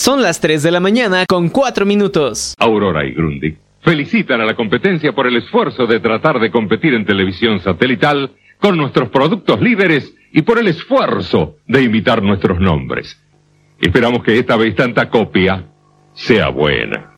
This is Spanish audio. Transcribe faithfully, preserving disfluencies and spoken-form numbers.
Son las tres de la mañana con cuatro minutos. Aurora y Grundig felicitan a la competencia por el esfuerzo de tratar de competir en televisión satelital con nuestros productos líderes y por el esfuerzo de imitar nuestros nombres. Esperamos que esta vez tanta copia sea buena.